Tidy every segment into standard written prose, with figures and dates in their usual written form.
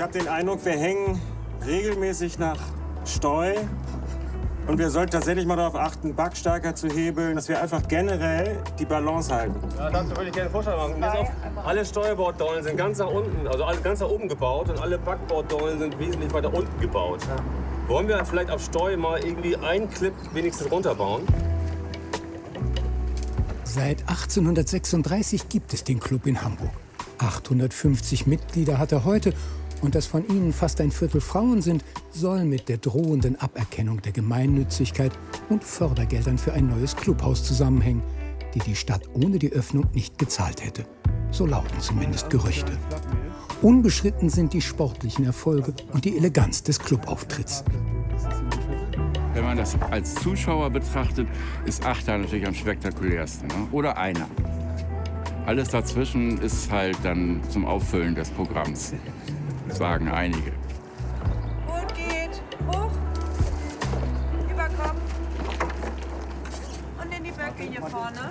habe den Eindruck, wir hängen regelmäßig nach Steu. Und wir sollten tatsächlich mal darauf achten, Back stärker zu hebeln, dass wir einfach generell die Balance halten. Ja, dazu würde ich gerne einen Vorschlag machen. Alle Steuerbordsäulen sind ganz nach unten, also ganz nach oben gebaut und alle Backbordsäulen sind wesentlich weiter unten gebaut. Wollen wir vielleicht auf Steu mal irgendwie einen Clip wenigstens runterbauen? Seit 1836 gibt es den Club in Hamburg. 850 Mitglieder hat er heute. Und dass von ihnen fast ein Viertel Frauen sind, soll mit der drohenden Aberkennung der Gemeinnützigkeit und Fördergeldern für ein neues Clubhaus zusammenhängen, die die Stadt ohne die Öffnung nicht gezahlt hätte. So lauten zumindest Gerüchte. Unbeschritten sind die sportlichen Erfolge und die Eleganz des Clubauftritts. Wenn man das als Zuschauer betrachtet, ist Achter natürlich am spektakulärsten, ne? Oder Einer. Alles dazwischen ist halt dann zum Auffüllen des Programms. Sagen einige. Hoch geht, hoch, Überkopf und in die Böcke hier vorne.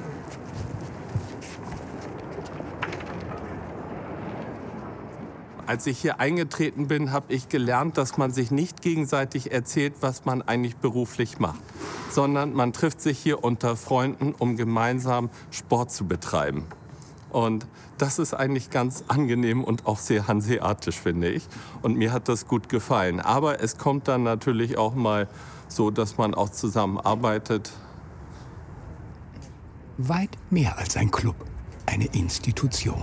Als ich hier eingetreten bin, habe ich gelernt, dass man sich nicht gegenseitig erzählt, was man eigentlich beruflich macht, sondern man trifft sich hier unter Freunden, um gemeinsam Sport zu betreiben. Und das ist eigentlich ganz angenehm und auch sehr hanseatisch, finde ich. Und mir hat das gut gefallen. Aber es kommt dann natürlich auch mal so, dass man auch zusammenarbeitet. Weit mehr als ein Club, eine Institution.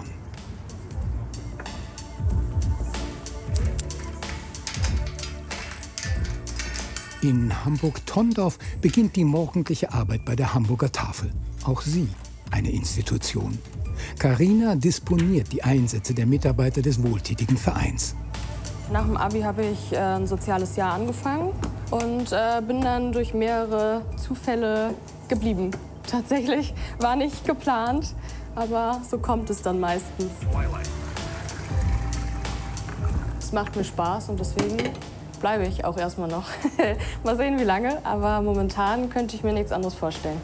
In Hamburg-Tondorf beginnt die morgendliche Arbeit bei der Hamburger Tafel. Auch sie eine Institution. Carina disponiert die Einsätze der Mitarbeiter des wohltätigen Vereins. Nach dem Abi habe ich ein soziales Jahr angefangen und bin dann durch mehrere Zufälle geblieben. Tatsächlich war nicht geplant, aber so kommt es dann meistens. Es macht mir Spaß und deswegen bleibe ich auch erstmal noch. Mal sehen, wie lange, aber momentan könnte ich mir nichts anderes vorstellen.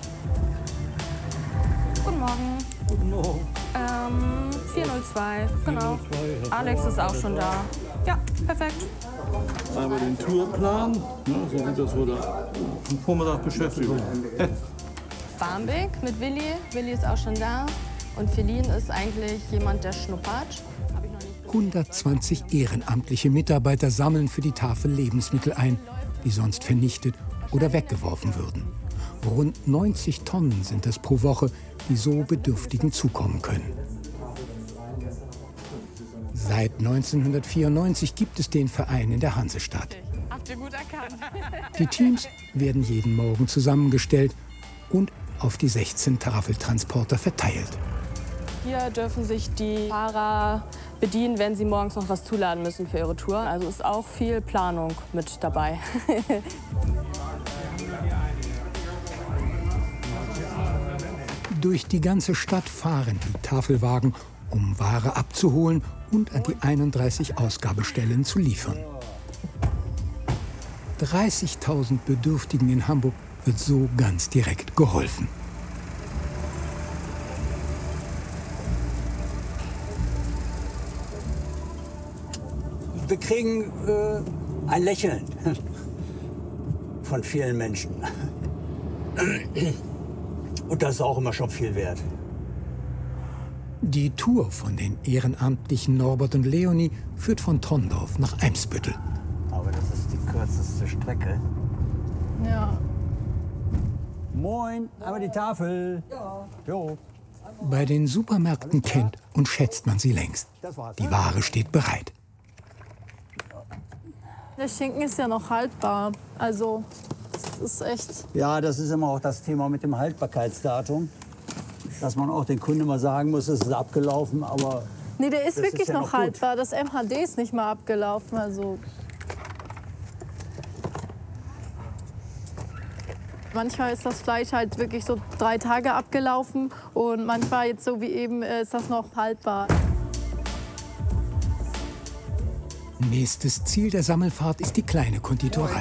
Guten Morgen. Guten Morgen. 402, genau. Alex ist auch schon da. Ja, perfekt. Einmal den Tourplan, ne, so wie das wurde am Vormittag beschäftigt. Barmbek mit Willi. Willi ist auch schon da. Und Feline ist eigentlich jemand, der schnuppert. 120 ehrenamtliche Mitarbeiter sammeln für die Tafel Lebensmittel ein, die sonst vernichtet oder weggeworfen würden. Rund 90 Tonnen sind es pro Woche, die so Bedürftigen zukommen können. Seit 1994 gibt es den Verein in der Hansestadt. Habt ihr gut erkannt. Die Teams werden jeden Morgen zusammengestellt und auf die 16 Tafeltransporter verteilt. Hier dürfen sich die Fahrer bedienen, wenn sie morgens noch was zuladen müssen für ihre Tour. Also ist auch viel Planung mit dabei. Durch die ganze Stadt fahren die Tafelwagen, um Ware abzuholen und an die 31 Ausgabestellen zu liefern. 30.000 Bedürftigen in Hamburg wird so ganz direkt geholfen. Wir kriegen ein Lächeln von vielen Menschen. Und das ist auch immer schon viel wert. Die Tour von den ehrenamtlichen Norbert und Leonie führt von Tondorf nach Eimsbüttel. Aber das ist die kürzeste Strecke. Ja. Moin, einmal die Tafel. Ja. Jo. Bei den Supermärkten kennt und schätzt man sie längst. Die Ware steht bereit. Der Schinken ist ja noch haltbar. Also, das ist echt. Ja, das ist immer auch das Thema mit dem Haltbarkeitsdatum. Dass man auch den Kunden mal sagen muss, es ist abgelaufen, aber. Nee, der ist das wirklich ist ja noch gut. haltbar. Das MHD ist nicht mal abgelaufen. Also. Manchmal ist das Fleisch halt wirklich so 3 Tage abgelaufen und manchmal jetzt so wie eben ist das noch haltbar. Nächstes Ziel der Sammelfahrt ist die kleine Konditorei.